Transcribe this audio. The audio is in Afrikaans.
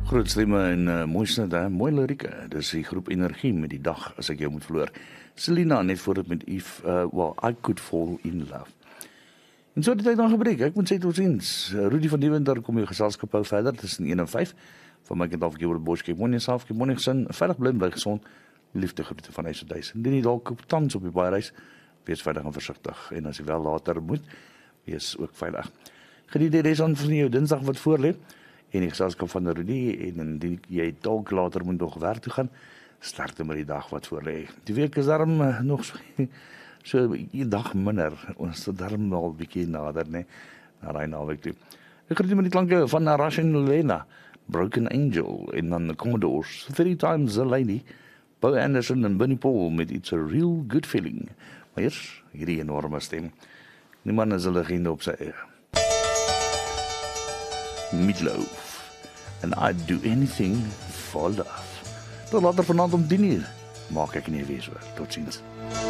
Groot stemme en mooi snitte, mooi lirieke. Dis die groep Energie met die dag as ek jou moet verloor. Selina net voor dit met If, I Could Fall in Love. En so het die tyd dan gebreek. Ek moet sê tot ziens. Rudy van Deventer kom jou geselskap hou verder tussen 1 en 5. Van my kant af, Gilbert Bosch, kyk mooi jouself, kyk mooi gesin, veilig bly gesond, liefde groete van huis tot huis. Indien jy dalk op tans op die baiereis, wees veilig en versigtig. En as jy wel later moet, wees ook veilig. Geniet die res aan van jou Dinsdag wat voorlê. En die geselskap van Rudy, en indien jy dalk later moet nog werk toe gaan, start met die dag wat voor lê. Die week is daarom nog so 'n dag minder. Ons is daarom al 'n bietjie nader, né, na daai naweek toe. Ek groet met die klanke van Rush en Lena, Broken Angel, en dan the Commodores, 3 Times a Lady, Bo Anderson en Bunny Paul met It's a Real Good Feeling. Maar eers, hierdie enorme stem. Die man is 'n legende op sy eie. Meatloaf, and I'd do anything for love. Tot later vanaand om 10 uur. Maak ek nie weer so. Tot ziens.